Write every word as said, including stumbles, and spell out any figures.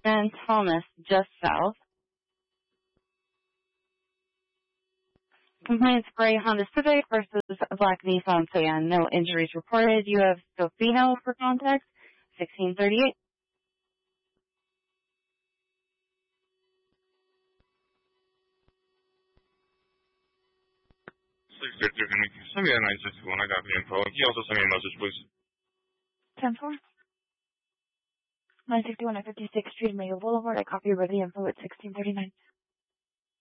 and Thomas just south. Complaints gray Honda Civic versus black Nissan Sedan. No injuries reported. You have Sofino for contact, sixteen thirty-eight. six thirty-three, can you send me a nine sixty-one? I got the info. Can you also send me a message, please? ten four. nine sixty-one at fifty-sixth Street, Mayo Boulevard. I copy you the info at sixteen thirty-nine.